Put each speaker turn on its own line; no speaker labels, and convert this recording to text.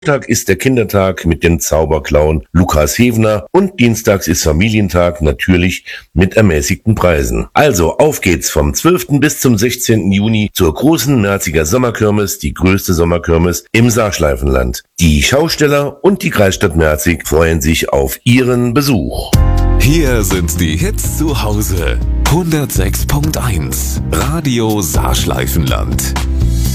Montag ist der Kindertag mit dem Zauberclown Lukas Hewner und dienstags ist Familientag, natürlich mit ermäßigten Preisen. Also auf geht's vom 12. bis zum 16. Juni zur großen Merziger Sommerkirmes, die größte Sommerkirmes im Saarschleifenland. Die Schausteller und die Kreisstadt Merzig freuen sich auf ihren Besuch.
Hier sind die Hits zu Hause. 106.1 Radio Saarschleifenland.